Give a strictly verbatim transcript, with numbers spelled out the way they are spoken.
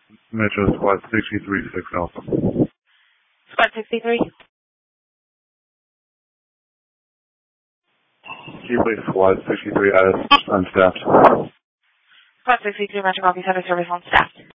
Metro Squad sixty-three six Alpha. Squad sixty-three. Can you please Squad sixty-three as unstaffed? Squad sixty-three, Metro Coffee Center service on staff.